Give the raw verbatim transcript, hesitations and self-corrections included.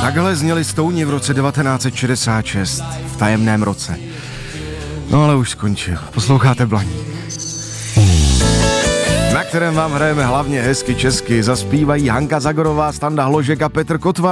Takhle zněli Stouni v roce devatenáct set šedesát šest, v tajemném roce. No ale už skončil. Posloucháte Blaník, na kterém vám hrajeme hlavně hezky česky. Zaspívají Hanka Zagorová, Standa Hložek a Petr Kotva.